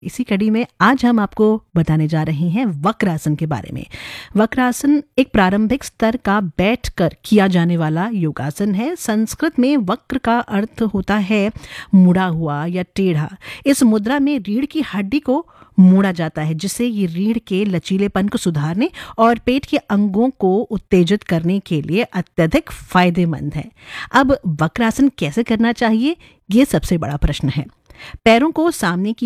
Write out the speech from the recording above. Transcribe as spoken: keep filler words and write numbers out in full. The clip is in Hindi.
इसी कड़ी में आज हम आपको बताने जा रहे हैं वक्रासन के बारे में। वक्रासन एक प्रारंभिक स्तर का बैठकर किया जाने वाला योगासन है। संस्कृत में वक्र का अर्थ होता है मुड़ा हुआ या टेढ़ा। इस मुद्रा में रीढ़ की हड्डी को मोड़ा जाता है, जिससे ये रीढ़ के लचीलेपन को सुधारने और पेट के अंगों को उत्तेजित करने के लिए अत्यधिक फायदेमंद है। अब वक्रासन कैसे करना चाहिए, ये सबसे बड़ा प्रश्न है। पैरों को सामने की